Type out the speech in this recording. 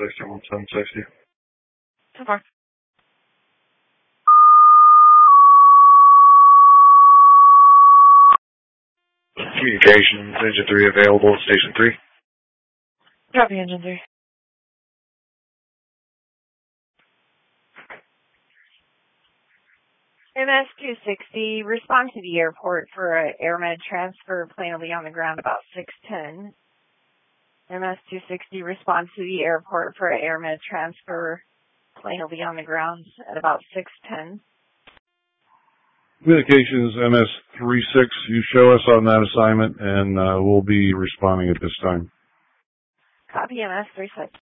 160, 1760. So far. Communications, Engine 3 available, Station 3. Copy, Engine 3. MS-260, respond to the airport for an AirMed transfer. Plane will be on the ground about 6:10. MS-260, respond to the airport for an AirMed transfer. Plane will be on the ground at about 6:10. Communications MS-36, you show us on that assignment, and we'll be responding at this time. Copy, MS-36.